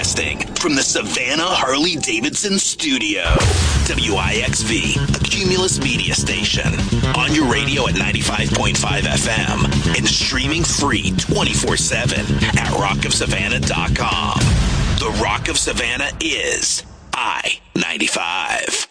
Broadcasting from the Savannah Harley-Davidson studio. WIXV, a Cumulus media station. On your radio at 95.5 FM and streaming free 24/7 at rockofsavannah.com. The Rock of Savannah is I-95.